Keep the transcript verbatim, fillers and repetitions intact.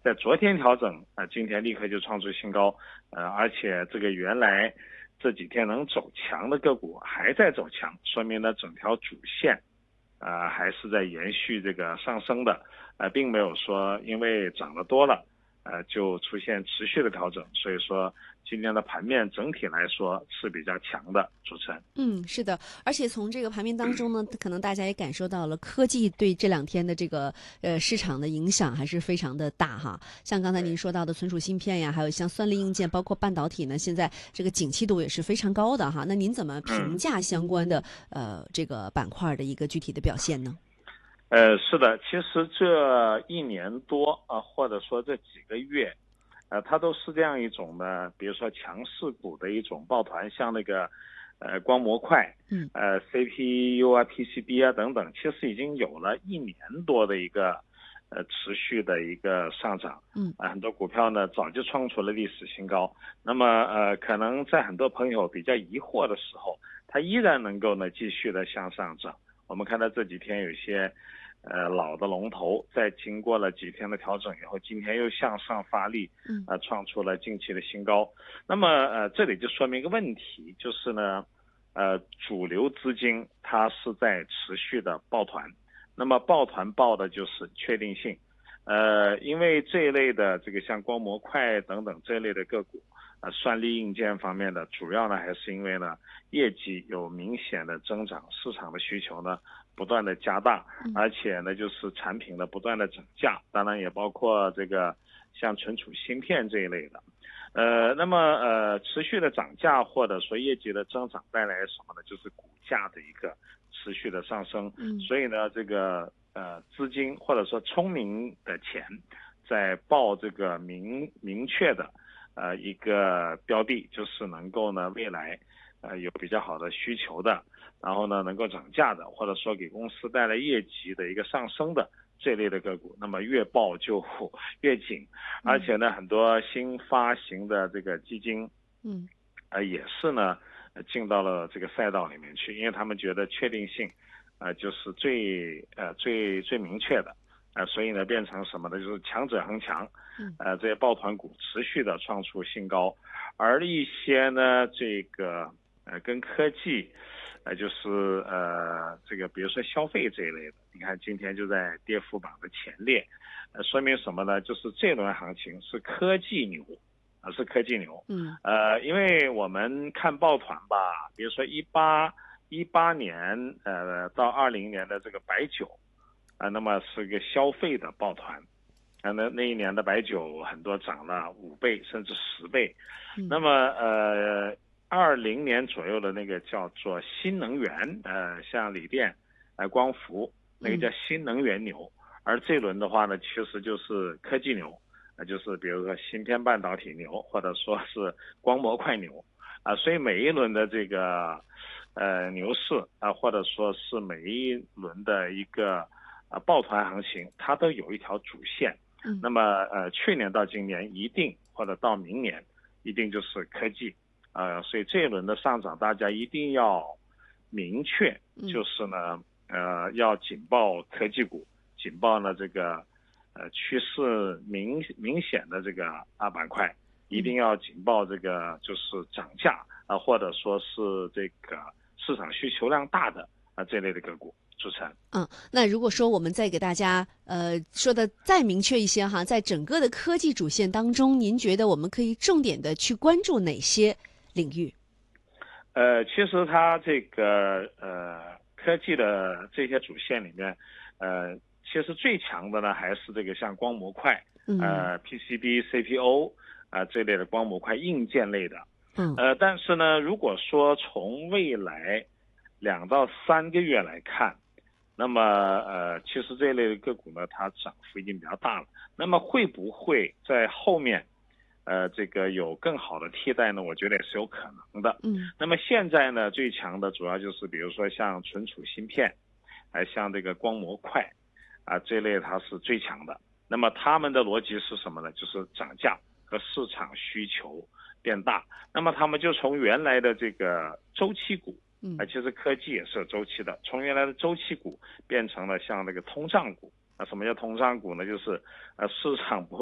在昨天调整啊、呃，今天立刻就创出新高，呃，而且这个原来这几天能走强的个股还在走强，说明呢整条主线啊、呃、还是在延续这个上升的，呃，并没有说因为涨得多了，呃，就出现持续的调整，所以说今天的盘面整体来说是比较强的，主持人。 嗯，是的，而且从这个盘面当中呢，可能大家也感受到了科技对这两天的这个呃市场的影响还是非常的大哈。像刚才您说到的存储芯片呀，还有像算力硬件，包括半导体呢，现在这个景气度也是非常高的哈。那您怎么评嗯。 价相关的呃这个板块的一个具体的表现呢？ 呃，是的，其实这一年多啊、呃，或者说这几个月，呃，它都是这样一种呢，比如说强势股的一种抱团，像那个，呃，光模块， 嗯呃，C P U 啊、P C B 啊等等，其实已经有了一年多的一个，呃，持续的一个上涨， 嗯啊、很多股票呢早就创出了历史新高。那么，呃，可能在很多朋友比较疑惑的时候，它依然能够呢继续的向上涨。我们看到这几天有些。呃，老的龙头在经过了几天的调整以后，今天又向上发力， 嗯呃，创出了近期的新高。那么，呃，这里就说明一个问题，就是呢，呃，主流资金它是在持续的抱团，那么抱团抱的就是确定性，呃，因为这一类的这个像光模块等等这一类的个股，呃，算力硬件方面的，主要呢还是因为呢业绩有明显的增长，市场的需求呢不断的加大， 嗯而且呢就是产品的不断的涨价，当然也包括这个像存储芯片这一类的。呃，那么呃，持续的涨价或者说业绩的增长带来什么呢？就是股价的一个持续的上升。 嗯所以呢，这个呃资金或者说聪明的钱，在报这个明明确的呃一个标的，就是能够呢未来呃有比较好的需求的，然后呢能够涨价的，或者说给公司带来业绩的一个上升的。这类的个股，那么越报就越紧，而嗯且呢，很多新发行的这个基金， 嗯呃，也是呢，呃进到了这个赛道里面去，因为他们觉得确定性，呃，就是最呃最最明确的，啊、呃，所以呢，变成什么呢？就是强者恒强， 嗯呃，这些抱团股持续的创出新高，而一些呢，这个呃跟科技。呃，就是呃，这个比如说消费这一类的，你看今天就在跌幅榜的前列，呃，说明什么呢？就是这轮行情是科技牛，啊、呃，是科技牛， 嗯呃，因为我们看抱团吧，比如说一八一八年呃到二零年的这个白酒，啊、呃，那么是个消费的抱团，啊、呃，那那一年的白酒很多涨了五倍甚至十倍，那嗯么呃。二零年左右的那个叫做新能源，呃，像锂电、呃光伏，那个嗯叫新能源牛。而这轮的话呢，其实就是科技牛，呃，就是比如说芯片半导体牛，或者说是光模块牛，啊、呃，所以每一轮的这个呃牛市啊、呃，或者说是每一轮的一个啊、呃、抱团行情，它都有一条主线。 嗯那么呃，去年到今年一定，或者到明年一定就是科技。呃，所以这一轮的上涨，大家一定要明确， 嗯就是呢，呃，要紧抱科技股，紧抱呢这个，呃，趋势明明显的这个大板块，一定嗯。 要紧抱这个就是涨价啊、呃，或者说是这个市场需求量大的啊、呃、这类的个股。主持人。 嗯，那如果说我们再给大家呃说的再明确一些哈，在整个的科技主线当中，您觉得我们可以重点的去关注哪些领域？ 呃，其实它这个呃科技的这些主线里面，呃，其实最强的呢还是这个像光模块， 嗯呃 P C B、C P O 啊、呃、这类的光模块硬件类的。 嗯呃，但是呢，如果说从未来两到三个月来看，那么呃，其实这类的个股呢，它涨幅已经比较大了。那么会不会在后面？呃，这个有更好的替代呢，我觉得也是有可能的。 嗯那么现在呢，最强的主要就是比如说像存储芯片，还像这个光模块，啊这类它是最强的。那么他们的逻辑是什么呢？就是涨价和市场需求变大。那么他们就从原来的这个周期股，啊嗯其实科技也是有周期的，从原来的周期股变成了像那个通胀股。啊，什么叫通胀股呢？就是呃市场不